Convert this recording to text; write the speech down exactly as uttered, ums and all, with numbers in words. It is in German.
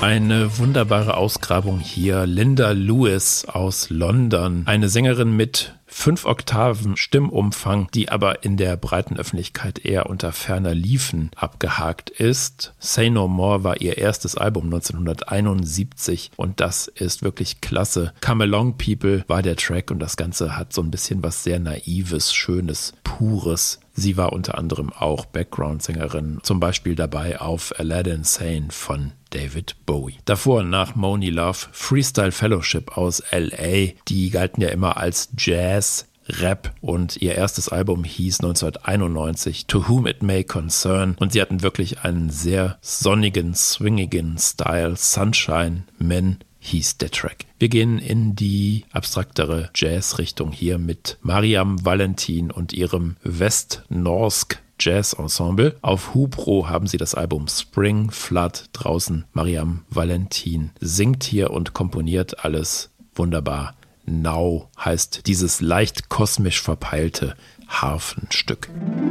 Eine wunderbare Ausgrabung hier. Linda Lewis aus London. Eine Sängerin mit fünf Oktaven Stimmumfang, die aber in der breiten Öffentlichkeit eher unter ferner Liefen abgehakt ist. Say No More war ihr erstes Album neunzehnhunderteinundsiebzig und das ist wirklich klasse. Come Along People war der Track und das Ganze hat so ein bisschen was sehr Naives, Schönes, Pures. Sie war unter anderem auch Background-Sängerin, zum Beispiel dabei auf Aladdin Sane von David Bowie. Davor nach Monie Love Freestyle Fellowship aus L A. Die galten ja immer als Jazz, Rap und ihr erstes Album hieß neunzehnhunderteinundneunzig To Whom It May Concern und sie hatten wirklich einen sehr sonnigen, swingigen Style. Sunshine Men hieß der Track. Wir gehen in die abstraktere Jazz-Richtung hier mit Mariam Valentin und ihrem West-Norsk Jazz Ensemble. Auf Hubro haben sie das Album Spring Flood draußen. Mariam Valentin singt hier und komponiert alles wunderbar. Now heißt dieses leicht kosmisch verpeilte Harfenstück.